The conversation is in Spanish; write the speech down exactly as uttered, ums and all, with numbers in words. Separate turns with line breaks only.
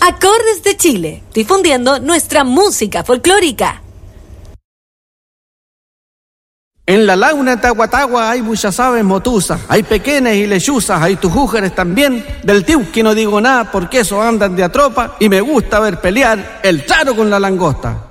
Acordes de Chile, difundiendo nuestra música folclórica.
En la laguna de Tahuatahua hay muchas aves motuzas, hay pequeñas y lechuzas, hay tujújeres también. Del tiuqui no digo nada porque esos andan de a tropa y me gusta ver pelear el charo con la langosta.